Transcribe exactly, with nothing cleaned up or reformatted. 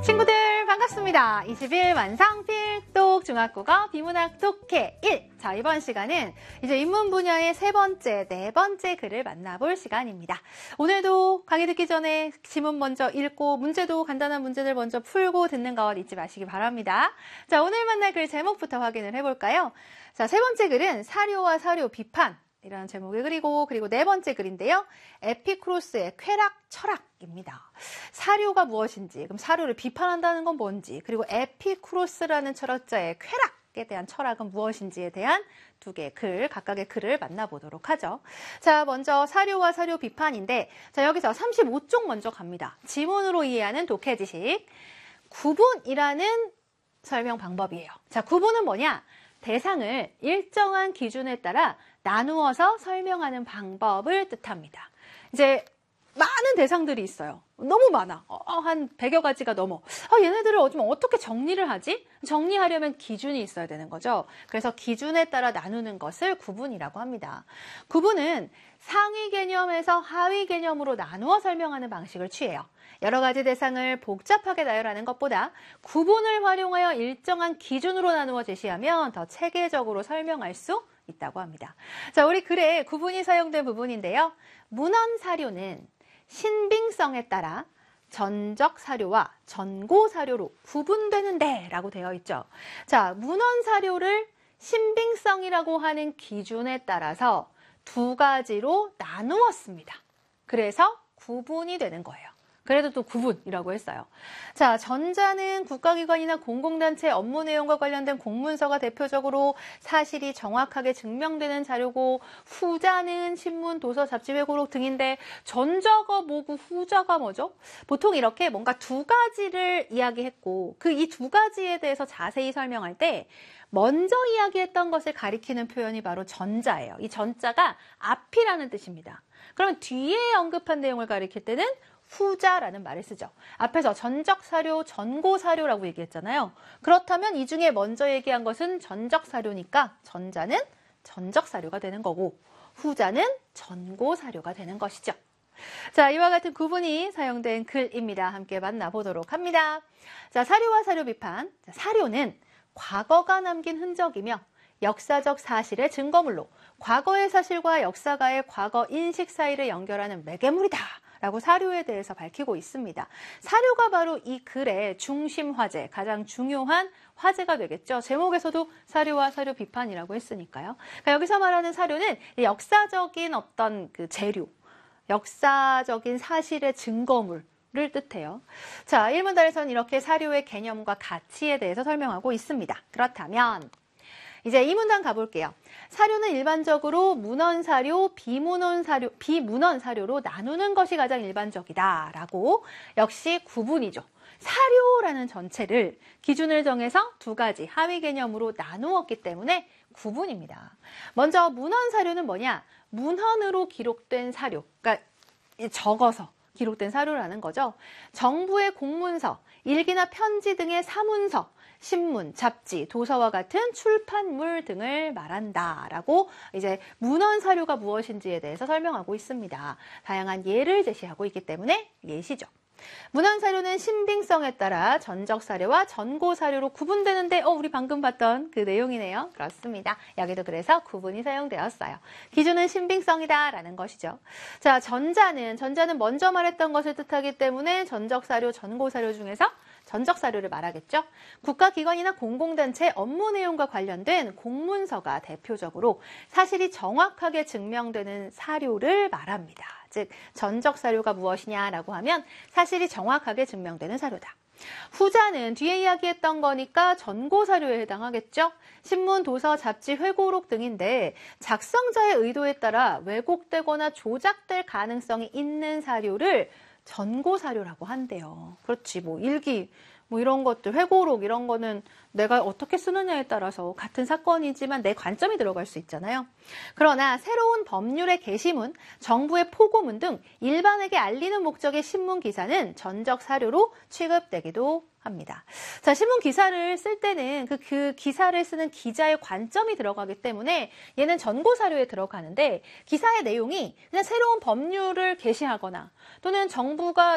친구들 반갑습니다. 이십 일 완성 필독 중학국어 비문학 독해 일. 자, 이번 시간은 이제 인문 분야의 세 번째, 네 번째 글을 만나볼 시간입니다. 오늘도 강의 듣기 전에 지문 먼저 읽고 문제도 간단한 문제들 먼저 풀고 듣는 것 잊지 마시기 바랍니다. 자, 오늘 만날 글 제목부터 확인을 해볼까요? 자, 세 번째 글은 사료와 사료 비판. 이라는 제목의 글이고, 그리고 네 번째 글인데요. 에피쿠로스의 쾌락 철학입니다. 사료가 무엇인지, 그럼 사료를 비판한다는 건 뭔지, 그리고 에피쿠로스라는 철학자의 쾌락에 대한 철학은 무엇인지에 대한 두 개의 글, 각각의 글을 만나보도록 하죠. 자, 먼저 사료와 사료 비판인데, 자, 여기서 삼십오 쪽 먼저 갑니다. 지문으로 이해하는 독해 지식. 구분이라는 설명 방법이에요. 자, 구분은 뭐냐? 대상을 일정한 기준에 따라 나누어서 설명하는 방법을 뜻합니다. 이제 많은 대상들이 있어요. 너무 많아. 어, 한 백여 가지가 넘어. 아, 얘네들을 어떻게 정리를 하지? 정리하려면 기준이 있어야 되는 거죠. 그래서 기준에 따라 나누는 것을 구분이라고 합니다. 구분은 상위 개념에서 하위 개념으로 나누어 설명하는 방식을 취해요. 여러 가지 대상을 복잡하게 나열하는 것보다 구분을 활용하여 일정한 기준으로 나누어 제시하면 더 체계적으로 설명할 수 있다고 합니다. 자, 우리 글에 구분이 사용된 부분인데요. 문헌 사료는 신빙성에 따라 전적 사료와 전고 사료로 구분되는데 라고 되어 있죠. 자, 문헌 사료를 신빙성이라고 하는 기준에 따라서 두 가지로 나누었습니다. 그래서 구분이 되는 거예요. 그래도 또 구분이라고 했어요. 자, 전자는 국가기관이나 공공단체 업무 내용과 관련된 공문서가 대표적으로 사실이 정확하게 증명되는 자료고, 후자는 신문, 도서, 잡지, 회고록 등인데 전자가 뭐고 후자가 뭐죠? 보통 이렇게 뭔가 두 가지를 이야기했고 그 이 두 가지에 대해서 자세히 설명할 때 먼저 이야기했던 것을 가리키는 표현이 바로 전자예요. 이 전자가 앞이라는 뜻입니다. 그러면 뒤에 언급한 내용을 가리킬 때는 후자라는 말을 쓰죠. 앞에서 전적 사료, 전고 사료라고 얘기했잖아요. 그렇다면 이 중에 먼저 얘기한 것은 전적 사료니까 전자는 전적 사료가 되는 거고 후자는 전고 사료가 되는 것이죠. 자, 이와 같은 구분이 사용된 글입니다. 함께 만나보도록 합니다. 자, 사료와 사료 비판. 자, 사료는 과거가 남긴 흔적이며 역사적 사실의 증거물로 과거의 사실과 역사가의 과거 인식 사이를 연결하는 매개물이다 라고 사료에 대해서 밝히고 있습니다. 사료가 바로 이 글의 중심 화제, 가장 중요한 화제가 되겠죠. 제목에서도 사료와 사료 비판이라고 했으니까요. 그러니까 여기서 말하는 사료는 역사적인 어떤 그 재료, 역사적인 사실의 증거물 를 뜻해요. 자, 일문단에서는 이렇게 사료의 개념과 가치에 대해서 설명하고 있습니다. 그렇다면 이제 이 문단 가볼게요. 사료는 일반적으로 문헌 사료, 비문헌 사료, 비문헌 사료로 나누는 것이 가장 일반적이다라고 역시 구분이죠. 사료라는 전체를 기준을 정해서 두 가지 하위 개념으로 나누었기 때문에 구분입니다. 먼저 문헌 사료는 뭐냐? 문헌으로 기록된 사료, 그러니까 적어서 기록된 사료라는 거죠. 정부의 공문서, 일기나 편지 등의 사문서, 신문, 잡지, 도서와 같은 출판물 등을 말한다라고 이제 문헌 사료가 무엇인지에 대해서 설명하고 있습니다. 다양한 예를 제시하고 있기 때문에 예시죠. 문헌 사료는 신빙성에 따라 전적 사료와 전고 사료로 구분되는데 어 우리 방금 봤던 그 내용이네요. 그렇습니다. 여기도 그래서 구분이 사용되었어요. 기준은 신빙성이다 라는 것이죠. 자, 전자는 전자는 먼저 말했던 것을 뜻하기 때문에 전적 사료, 전고 사료 중에서 전적 사료를 말하겠죠. 국가기관이나 공공단체 업무 내용과 관련된 공문서가 대표적으로 사실이 정확하게 증명되는 사료를 말합니다. 즉 전적 사료가 무엇이냐라고 하면 사실이 정확하게 증명되는 사료다. 후자는 뒤에 이야기했던 거니까 전고 사료에 해당하겠죠. 신문, 도서, 잡지, 회고록 등인데 작성자의 의도에 따라 왜곡되거나 조작될 가능성이 있는 사료를 전고 사료라고 한대요. 그렇지, 뭐 일기, 뭐 이런 것들, 회고록 이런 거는 내가 어떻게 쓰느냐에 따라서 같은 사건이지만 내 관점이 들어갈 수 있잖아요. 그러나 새로운 법률의 게시문, 정부의 포고문 등 일반에게 알리는 목적의 신문 기사는 전적 사료로 취급되기도 합니다. 자, 신문 기사를 쓸 때는 그, 그 기사를 쓰는 기자의 관점이 들어가기 때문에 얘는 전고 사료에 들어가는데 기사의 내용이 그냥 새로운 법률을 게시하거나 또는 정부가